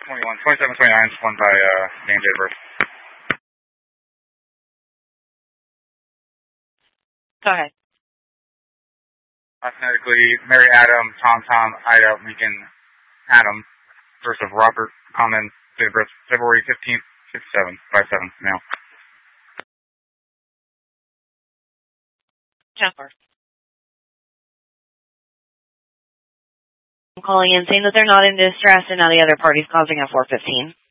27, 29 is one by name, date of birth. Go ahead. Phonetically, Mary Adam, Tom, Ida, Lincoln, Adam, birth of Robert, common, date of birth, February 15th, 57, 57, male. Jennifer. I'm calling in saying that they're not in distress and now the other party's causing a 415.